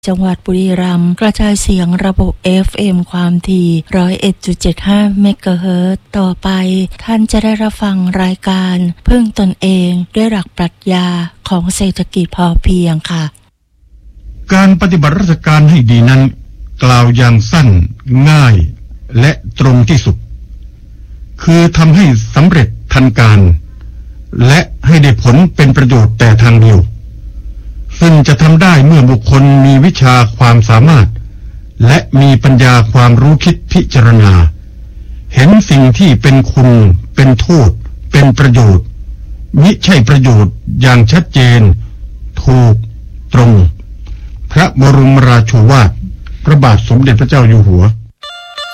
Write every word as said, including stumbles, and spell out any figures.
จังหวัดบุรีรัมย์กระจายเสียงระบบ เอฟ เอ็ม ความถี่ หนึ่งร้อยเอ็ดจุดเจ็ดห้า เมกะเฮิรตซ์ต่อไปท่านจะได้รับฟังรายการพึ่งตนเองด้วยหลักปรัชญาของเศรษฐกิจพอเพียงค่ะการปฏิบัติราชการให้ดีนั้นกล่าวอย่างสั้นง่ายและตรงที่สุดคือทำให้สำเร็จทันการและให้ได้ผลเป็นประโยชน์แต่ทางเดียวซึ่งจะทำได้เมื่อบุคคลมีวิชาความสามารถและมีปัญญาความรู้คิดพิจารณาเห็นสิ่งที่เป็นคุณเป็นโทษเป็นประโยชน์มิใช่ประโยชน์อย่างชัดเจนถูกตรงพระบรมราโชวาทพระบาทสมเด็จพระเจ้าอยู่หัว